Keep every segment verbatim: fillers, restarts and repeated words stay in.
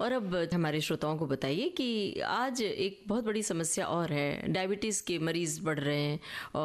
और अब हमारे श्रोताओं को बताइए कि आज एक बहुत बड़ी समस्या और है, डायबिटीज़ के मरीज़ बढ़ रहे हैं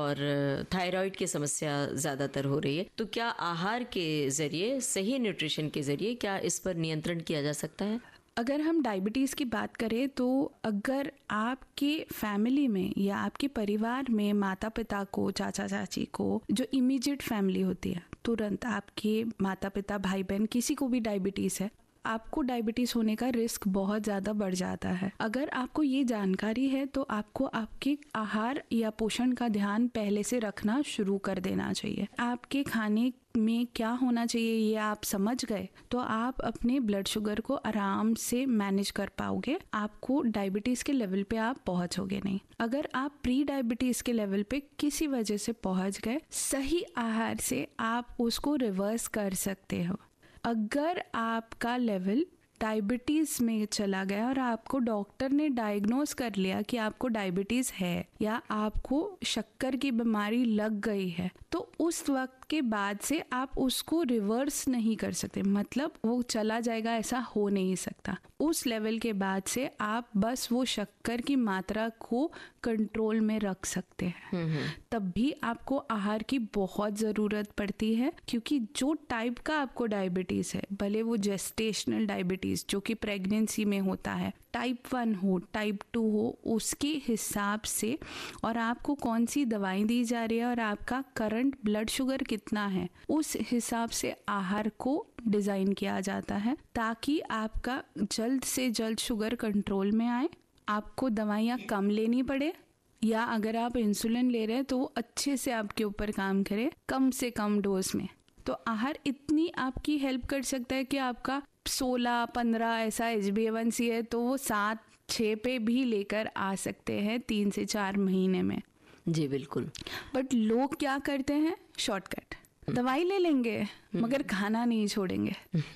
और थायराइड की समस्या ज़्यादातर हो रही है। तो क्या आहार के ज़रिए, सही न्यूट्रिशन के ज़रिए क्या इस पर नियंत्रण किया जा सकता है? अगर हम डायबिटीज़ की बात करें तो अगर आपके फैमिली में या आपके परिवार में माता पिता को, चाचा चाची को, जो इमीडिएट फैमिली होती है, तुरंत आपके माता पिता, भाई बहन, किसी को भी डायबिटीज़ है, आपको डायबिटीज़ होने का रिस्क बहुत ज़्यादा बढ़ जाता है। अगर आपको ये जानकारी है तो आपको आपके आहार या पोषण का ध्यान पहले से रखना शुरू कर देना चाहिए। आपके खाने में क्या होना चाहिए ये आप समझ गए तो आप अपने ब्लड शुगर को आराम से मैनेज कर पाओगे। आपको डायबिटीज़ के लेवल पे आप पहुंचोगे नहीं। अगर आप प्री डायबिटीज़ के लेवल पे किसी वजह से पहुंच गए, सही आहार से आप उसको रिवर्स कर सकते हो। अगर आपका लेवल डायबिटीज़ में चला गया और आपको डॉक्टर ने डायग्नोज कर लिया कि आपको डायबिटीज़ है या आपको शक्कर की बीमारी लग गई है, तो उस वक्त के बाद से आप उसको रिवर्स नहीं कर सकते। मतलब वो चला जाएगा ऐसा हो नहीं सकता। उस लेवल के बाद से आप बस वो शक्कर की मात्रा को कंट्रोल में रख सकते हैं। तब भी आपको आहार की बहुत ज़रूरत पड़ती है, क्योंकि जो टाइप का आपको डायबिटीज़ है, भले वो जेस्टेशनल डायबिटीज़ जो कि प्रेगनेंसी में होता है, टाइप वन हो, टाइप टू हो, उसके हिसाब से और आपको कौन सी दवाई दी जा रही है और आपका करंट ब्लड शुगर कितना है, उस हिसाब से आहार को डिज़ाइन किया जाता है ताकि आपका जल्द से जल्द शुगर कंट्रोल में आए, आपको दवाइयाँ कम लेनी पड़े, या अगर आप इंसुलिन ले रहे हैं तो वो अच्छे से आपके ऊपर काम करे कम से कम डोज में। तो आहार इतनी आपकी हेल्प कर सकता है कि आपका सोलह पंद्रह ऐसा एच बी ए वन सी है तो वो सात छः पे भी लेकर आ सकते हैं तीन से चार महीने में। जी बिल्कुल। बट लोग क्या करते हैं, शॉर्टकट, दवाई ले लेंगे मगर खाना नहीं छोड़ेंगे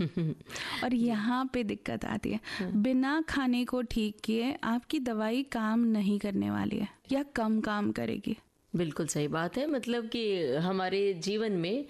और यहाँ पे दिक्कत आती है। बिना खाने को ठीक किए आपकी दवाई काम नहीं करने वाली है या कम काम करेगी। बिल्कुल सही बात है। मतलब कि हमारे जीवन में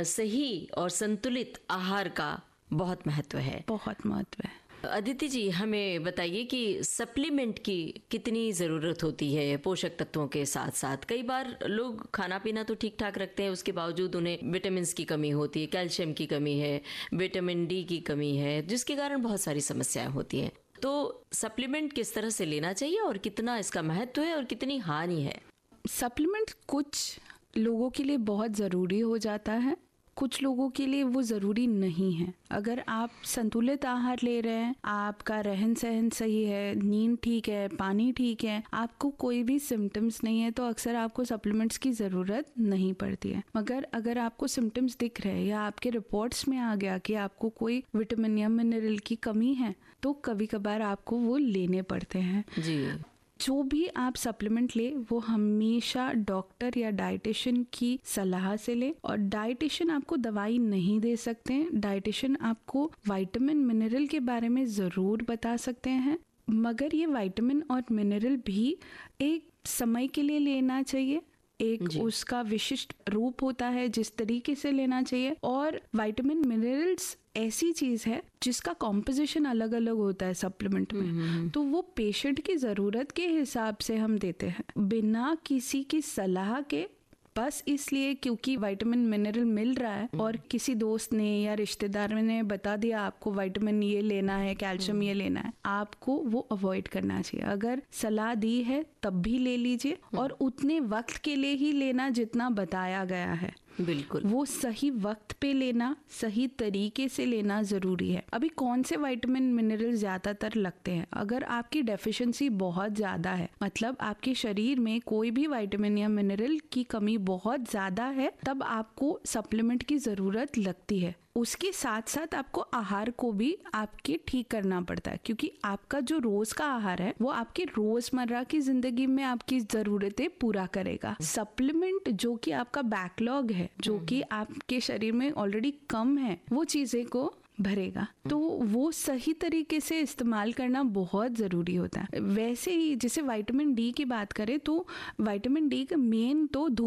सही और संतुलित आहार का बहुत महत्व है। बहुत महत्व है। अदिति जी, हमें बताइए कि सप्लीमेंट की कितनी ज़रूरत होती है पोषक तत्वों के साथ साथ। कई बार लोग खाना पीना तो ठीक ठाक रखते हैं, उसके बावजूद उन्हें विटामिन की कमी होती है, कैल्शियम की कमी है, विटामिन डी की कमी है, जिसके कारण बहुत सारी समस्याएं होती हैं। तो सप्लीमेंट किस तरह से लेना चाहिए और कितना इसका महत्व है और कितनी हानि है? सप्लीमेंट कुछ लोगों के लिए बहुत ज़रूरी हो जाता है, कुछ लोगों के लिए वो ज़रूरी नहीं है। अगर आप संतुलित आहार ले रहे हैं, आपका रहन सहन सही है, नींद ठीक है, पानी ठीक है, आपको कोई भी सिम्टम्स नहीं है, तो अक्सर आपको सप्लीमेंट्स की ज़रूरत नहीं पड़ती है। मगर अगर आपको सिम्टम्स दिख रहे हैं या आपके रिपोर्ट्स में आ गया कि आपको कोई विटामिन या मिनरल की कमी है, तो कभी कभार आपको वो लेने पड़ते हैं। जी। जो भी आप सप्लीमेंट ले वो हमेशा डॉक्टर या डाइटिशियन की सलाह से ले, और डाइटिशियन आपको दवाई नहीं दे सकते हैं। डाइटिशियन आपको विटामिन मिनरल के बारे में ज़रूर बता सकते हैं, मगर ये विटामिन और मिनरल भी एक समय के लिए लेना चाहिए। एक उसका विशिष्ट रूप होता है जिस तरीके से लेना चाहिए, और विटामिन मिनरल्स ऐसी चीज है जिसका कॉम्पोजिशन अलग अलग होता है सप्लीमेंट में, तो वो पेशेंट की ज़रूरत के हिसाब से हम देते हैं, बिना किसी की सलाह के, बस इसलिए क्योंकि विटामिन मिनरल मिल रहा है और किसी दोस्त ने या रिश्तेदार ने बता दिया आपको विटामिन ये लेना है, कैल्शियम ये लेना है, आपको वो अवॉइड करना चाहिए। अगर सलाह दी है तब भी ले लीजिए, और उतने वक्त के लिए ही लेना जितना बताया गया है। बिल्कुल, वो सही वक्त पे लेना, सही तरीके से लेना जरूरी है। अभी कौन से विटामिन मिनरल ज्यादातर लगते हैं? अगर आपकी डेफिशिएंसी बहुत ज्यादा है, मतलब आपके शरीर में कोई भी विटामिन या मिनरल की कमी बहुत ज्यादा है, तब आपको सप्लीमेंट की जरूरत लगती है। उसके साथ साथ आपको आहार को भी आपके ठीक करना पड़ता है, क्योंकि आपका जो रोज का आहार है वो आपके रोजमर्रा की जिंदगी में आपकी जरूरतें पूरा करेगा। सप्लीमेंट जो कि आपका बैकलॉग है, जो कि आपके शरीर में ऑलरेडी कम है, वो चीजें को भरेगा। तो वो सही तरीके से इस्तेमाल करना बहुत जरूरी होता है। वैसे ही जैसे विटामिन डी की बात करें तो विटामिन डी का मेन तो